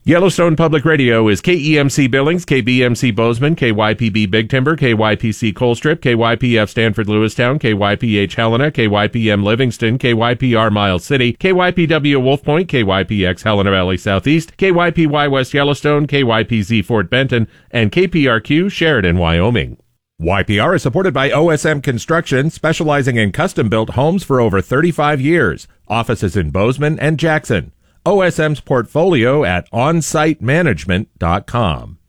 Yellowstone Public Radio is KEMC Billings, KBMC Bozeman, KYPB Big Timber, KYPC Colstrip, KYPF Stanford Lewistown, KYPH Helena, KYPM Livingston, KYPR Miles City, KYPW Wolf Point, KYPX Helena Valley Southeast, KYPY West Yellowstone, KYPZ Fort Benton, and KPRQ Sheridan, Wyoming. YPR is supported by OSM Construction, specializing in custom-built homes for over 35 years. Offices in Bozeman and Jackson. OSM's portfolio at onsitemanagement.com.